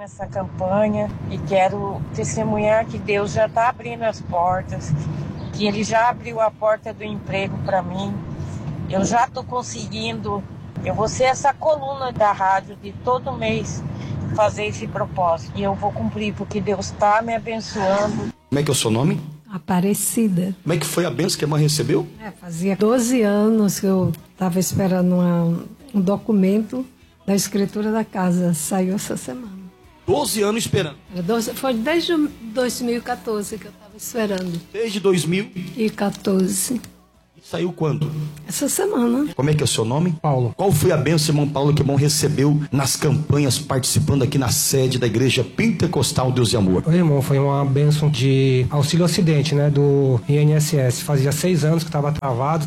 nessa campanha e quero testemunhar que Deus já está abrindo as portas, que Ele já abriu a porta do emprego para mim. Eu já estou conseguindo, eu vou ser essa coluna da rádio de todo mês fazer esse propósito. E eu vou cumprir porque Deus está me abençoando. Como é que é o seu nome? Aparecida. Como é que foi a bênção que a mãe recebeu? Fazia 12 anos que eu estava esperando um documento da escritura da casa. Saiu essa semana. 12 anos esperando. Foi desde 2014 que eu estava esperando. Desde 2014. Saiu quando? Essa semana. Como é que é o seu nome? Paulo. Qual foi a bênção, irmão Paulo, que o irmão recebeu nas campanhas, participando aqui na sede da Igreja Pentecostal Deus e Amor? Oi, irmão, foi uma bênção de auxílio acidente, né, do INSS. Fazia 6 anos que estava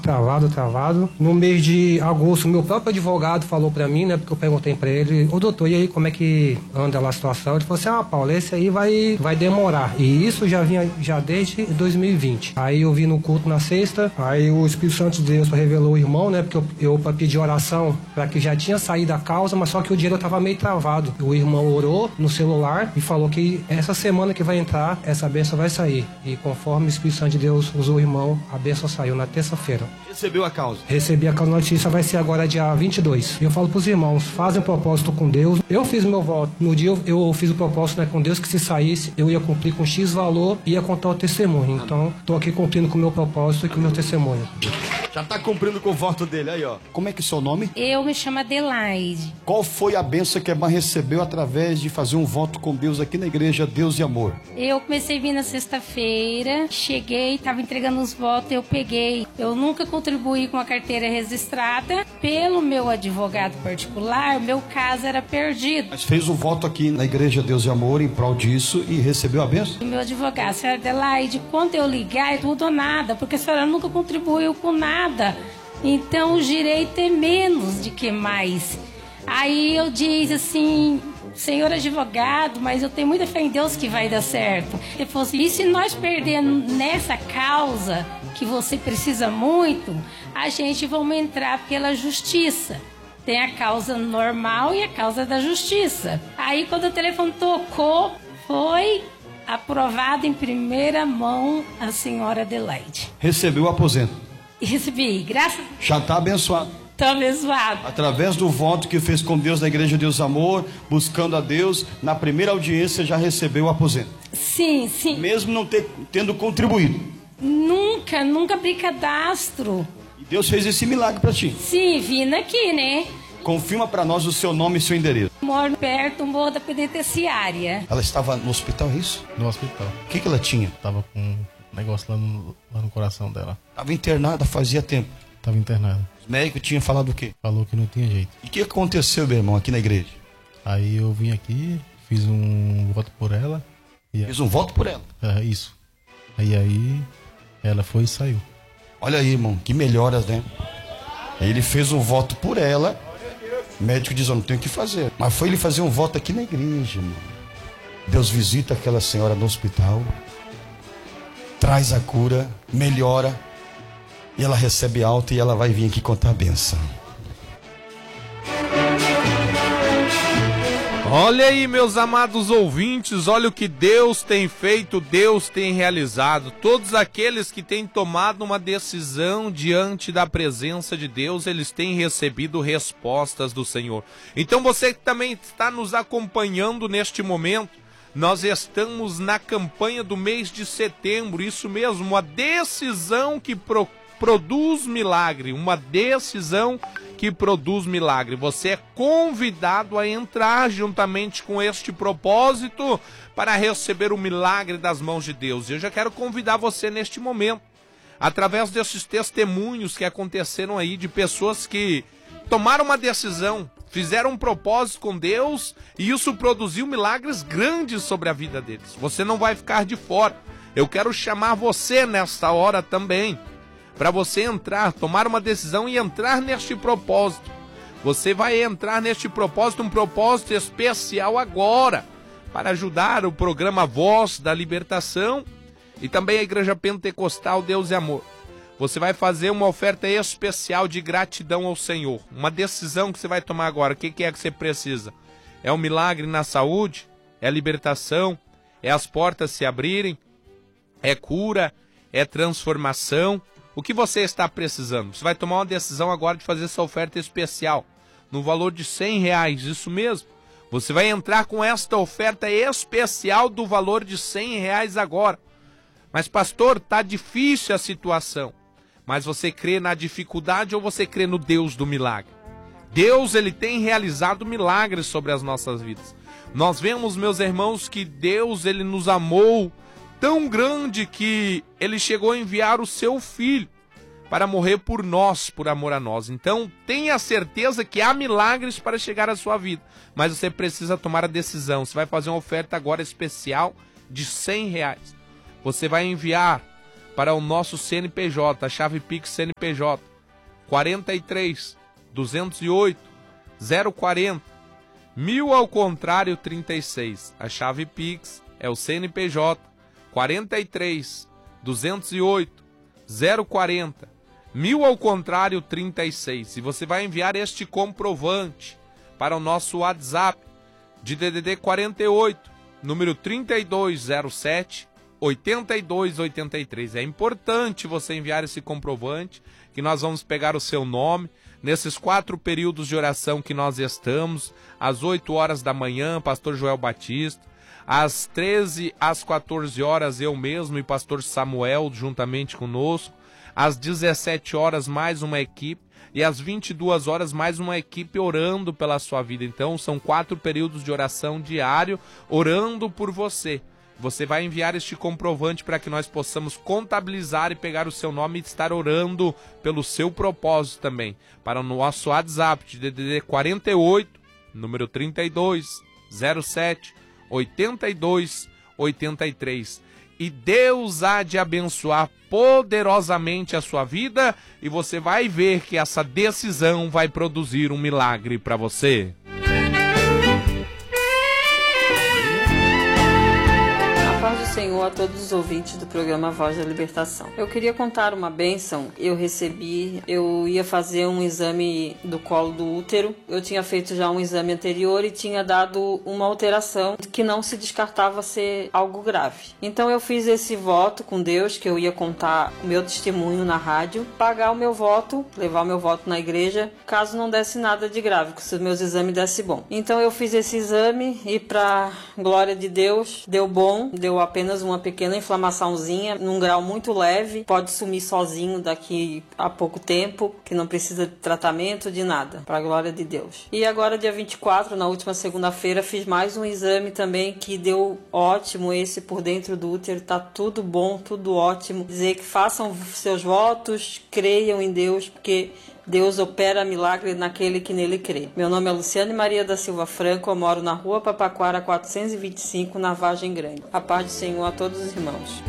travado. No mês de agosto, meu próprio advogado falou pra mim, né, porque eu perguntei pra ele, ô doutor, e aí, como é que anda lá a situação? Ele falou assim, Paulo, esse aí vai demorar. E isso já vinha desde 2020. Aí eu vi no culto na sexta, aí o Espírito Santo de Deus revelou o irmão, né? Porque eu para pedir oração para que já tinha saído a causa, mas só que o dinheiro estava meio travado. O irmão orou no celular e falou que essa semana que vai entrar, essa bênção vai sair. E conforme o Espírito Santo de Deus usou o irmão, a bênção saiu na terça-feira. Recebeu a causa? Recebi a causa, notícia vai ser agora dia 22. E eu falo para os irmãos, fazem um propósito com Deus. Eu fiz meu voto. No dia eu fiz o propósito, né, com Deus, que se saísse, eu ia cumprir com X valor e ia contar o testemunho. Então, estou aqui cumprindo com o meu propósito e com o meu testemunho. Já tá cumprindo com o voto dele aí, ó. Como é que é o seu nome? Eu me chamo Adelaide. Qual foi a bênção que a irmã recebeu através de fazer um voto com Deus aqui na igreja Deus e Amor? Eu comecei a vir na sexta-feira, cheguei, tava entregando os votos, eu peguei. Eu nunca contribuí com a carteira registrada. Pelo meu advogado particular, meu caso era perdido. Mas fez o voto aqui na igreja Deus e Amor em prol disso e recebeu a bênção? E meu advogado, senhora Adelaide, quando eu ligar, é tudo ou nada, porque a senhora nunca contribuiu com nada. Então o direito é menos de que mais. Aí eu disse assim, senhor advogado, mas eu tenho muita fé em Deus que vai dar certo. Ele falou assim, e se nós perdermos nessa causa que você precisa muito, a gente vamos entrar pela justiça. Tem a causa normal e a causa da justiça. Aí quando o telefone tocou, foi aprovado em primeira mão a senhora Adelaide. Recebeu o aposento? Recebi, graças a Deus. Já está abençoado. Está abençoado. Através do voto que fez com Deus na igreja Deus Amor, buscando a Deus, na primeira audiência já recebeu o aposento. Sim, sim. Mesmo não tendo contribuído. Nunca abri cadastro. E Deus fez esse milagre para ti. Sim, vindo aqui, né? Confirma para nós o seu nome e seu endereço. Moro perto do Morro da Penitenciária. Ela estava no hospital, é isso? No hospital. O que ela tinha? Tava com um negócio lá no coração dela. Estava internada fazia tempo. Tava internada. Os médicos tinham falado o quê? Falou que não tinha jeito. E o que aconteceu, meu irmão, aqui na igreja? Aí eu vim aqui, fiz um voto por ela. Fez um voto por ela? Isso. Aí ela foi e saiu. Olha aí, irmão, que melhoras, né? Ele fez um voto por ela. O médico diz, eu não tenho o que fazer. Mas foi ele fazer um voto aqui na igreja, irmão. Deus visita aquela senhora no hospital, traz a cura, melhora, e ela recebe alta e ela vai vir aqui contar a bênção. Olha aí, meus amados ouvintes, olha o que Deus tem feito, Deus tem realizado. Todos aqueles que têm tomado uma decisão diante da presença de Deus, eles têm recebido respostas do Senhor. Então você que também está nos acompanhando neste momento, nós estamos na campanha do mês de setembro, isso mesmo, uma decisão que produz milagre, uma decisão que produz milagre. Você é convidado a entrar juntamente com este propósito para receber o milagre das mãos de Deus. Eu já quero convidar você neste momento, através desses testemunhos que aconteceram aí de pessoas que tomaram uma decisão, fizeram um propósito com Deus e isso produziu milagres grandes sobre a vida deles. Você não vai ficar de fora. Eu quero chamar você nesta hora também, para você entrar, tomar uma decisão e entrar neste propósito. Você vai entrar neste propósito, um propósito especial agora, para ajudar o programa Voz da Libertação e também a Igreja Pentecostal Deus e Amor. Você vai fazer uma oferta especial de gratidão ao Senhor. Uma decisão que você vai tomar agora. O que é que você precisa? É um milagre na saúde? é libertação, é as portas se abrirem, é cura, é transformação. O que você está precisando? Você vai tomar uma decisão agora de fazer essa oferta especial, no valor de R$100, isso mesmo. Você vai entrar com esta oferta especial do valor de R$100 agora. Mas pastor, tá difícil a situação. Mas você crê na dificuldade ou você crê no Deus do milagre? Deus, ele tem realizado milagres sobre as nossas vidas. Nós vemos, meus irmãos, que Deus, ele nos amou tão grande que ele chegou a enviar o seu filho para morrer por nós, por amor a nós. Então, tenha certeza que há milagres para chegar à sua vida, mas você precisa tomar a decisão. Você vai fazer uma oferta agora especial de R$100. Você vai enviar para o nosso CNPJ, a chave Pix CNPJ, 43 208 040 1000 ao contrário 36. A chave Pix é o CNPJ 43 208 040 1000 ao contrário 36. E você vai enviar este comprovante para o nosso WhatsApp de DDD 48, número 3207 8283. É importante você enviar esse comprovante, que nós vamos pegar o seu nome. Nesses 4 períodos de oração que nós estamos, às 8 horas da manhã, pastor Joel Batista, às 13 às 14 horas, eu mesmo e pastor Samuel juntamente conosco, às 17 horas mais uma equipe, e às 22 horas mais uma equipe orando pela sua vida. Então são 4 períodos de oração diário, orando por você. Você vai enviar este comprovante para que nós possamos contabilizar e pegar o seu nome e estar orando pelo seu propósito também. Para o nosso WhatsApp de DDD 48, número 3207 8283. E Deus há de abençoar poderosamente a sua vida e você vai ver que essa decisão vai produzir um milagre para você. Senhor, a todos os ouvintes do programa Voz da Libertação. Eu queria contar uma bênção. Eu ia fazer um exame do colo do útero. Eu tinha feito já um exame anterior e tinha dado uma alteração que não se descartava ser algo grave. Então eu fiz esse voto com Deus, que eu ia contar o meu testemunho na rádio, pagar o meu voto, levar o meu voto na igreja, caso não desse nada de grave, que os meus exames dessem bom. Então eu fiz esse exame e, para glória de Deus, deu bom, deu apenas uma pequena inflamaçãozinha, num grau muito leve, pode sumir sozinho daqui a pouco tempo, que não precisa de tratamento, de nada, para a glória de Deus. E agora, dia 24, na última segunda-feira, fiz mais um exame também, que deu ótimo, esse por dentro do útero, tá tudo bom, tudo ótimo. Dizer que façam seus votos, creiam em Deus, porque Deus opera milagre naquele que nele crê. Meu nome é Luciane Maria da Silva Franco, eu moro na Rua Papaquara 425, na Vargem Grande. A paz do Senhor a todos os irmãos.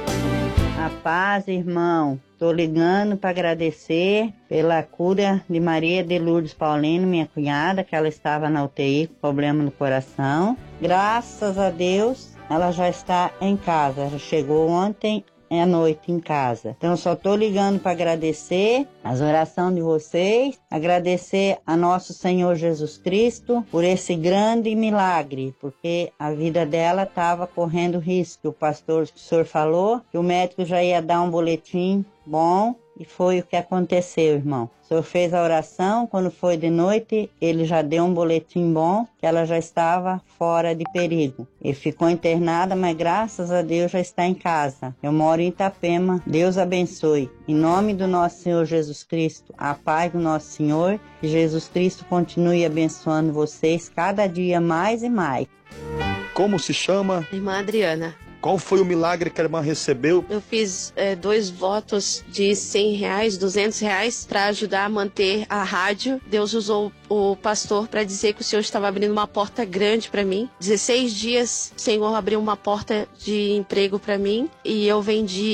A paz, irmão. Estou ligando para agradecer pela cura de Maria de Lourdes Paulino, minha cunhada, que ela estava na UTI com problema no coração. Graças a Deus, ela já está em casa. Já chegou ontem à noite em casa. Então, só estou ligando para agradecer as orações de vocês, agradecer a nosso Senhor Jesus Cristo por esse grande milagre, porque a vida dela estava correndo risco. O pastor, o senhor falou que o médico já ia dar um boletim bom, e foi o que aconteceu, irmão. O senhor fez a oração, quando foi de noite, ele já deu um boletim bom, que ela já estava fora de perigo. E ficou internada, mas graças a Deus já está em casa. Eu moro em Itapema, Deus abençoe. Em nome do nosso Senhor Jesus Cristo, a paz do nosso Senhor, que Jesus Cristo continue abençoando vocês cada dia mais e mais. Como se chama? Irmã Adriana. Qual foi o milagre que a irmã recebeu? Eu fiz 2 votos de R$100, R$200 para ajudar a manter a rádio. Deus usou o pastor para dizer que o Senhor estava abrindo uma porta grande para mim. 16 dias o Senhor abriu uma porta de emprego para mim e eu vendi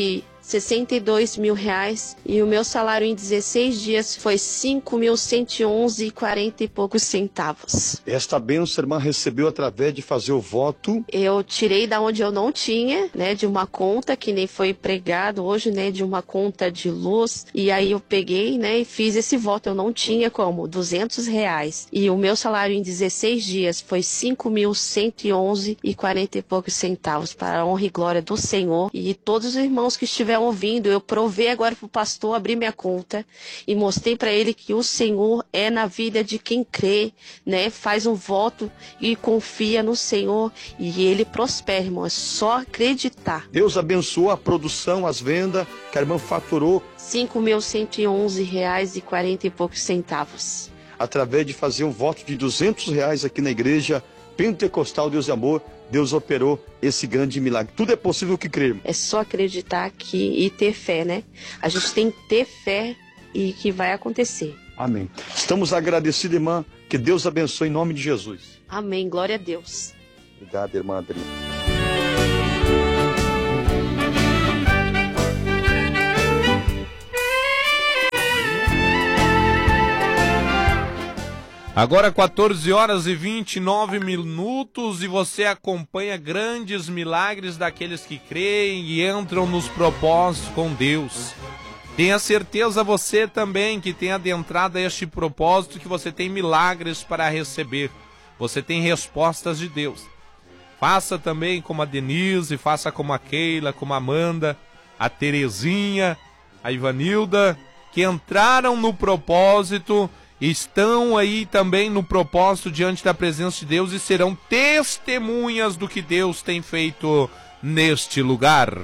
62 mil reais e o meu salário em 16 dias foi 5.111,40 e poucos centavos. Esta bênção, irmã, recebeu através de fazer o voto. Eu tirei da onde eu não tinha, né, de uma conta que nem foi pregado hoje, né, de uma conta de luz, e aí eu peguei, né, e fiz esse voto. Eu não tinha como, R$200, e o meu salário em 16 dias foi 5.111,40 e poucos centavos, para a honra e glória do Senhor. E todos os irmãos que estiveram ouvindo, eu provei agora para o pastor abrir minha conta e mostrei para ele que o Senhor é na vida de quem crê, né, faz um voto e confia no Senhor e ele prospera, irmão, é só acreditar. Deus abençoou a produção, as vendas, que a irmã faturou R$5.111,40 e poucos centavos. Através de fazer um voto de R$200 aqui na igreja Pentecostal Deus de Amor, Deus operou esse grande milagre. Tudo é possível que crermos. É só acreditar aqui e ter fé, né? A gente tem que ter fé e que vai acontecer. Amém. Estamos agradecidos, irmã. Que Deus abençoe em nome de Jesus. Amém. Glória a Deus. Obrigado, irmã Adri. Agora 14 horas e 29 minutos e você acompanha grandes milagres daqueles que creem e entram nos propósitos com Deus. Tenha certeza você também que tem adentrado a este propósito, que você tem milagres para receber. Você tem respostas de Deus. Faça também como a Denise, faça como a Keila, como a Amanda, a Terezinha, a Ivanilda, que entraram no propósito, estão aí também no propósito diante da presença de Deus e serão testemunhas do que Deus tem feito neste lugar.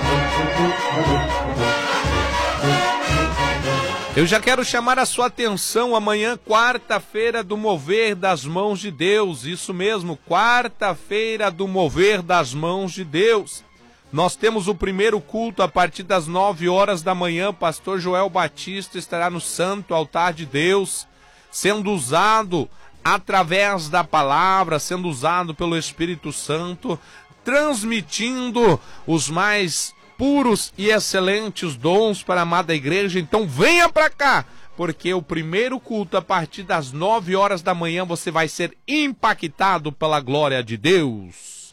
Eu já quero chamar a sua atenção amanhã, quarta-feira do Mover das Mãos de Deus. Isso mesmo, quarta-feira do Mover das Mãos de Deus. Nós temos o primeiro culto a partir das 9 horas da manhã. Pastor Joel Batista estará no Santo Altar de Deus, sendo usado através da palavra, sendo usado pelo Espírito Santo, transmitindo os mais puros e excelentes dons para a amada igreja. Então venha para cá, porque o primeiro culto a partir das 9 horas da manhã você vai ser impactado pela glória de Deus.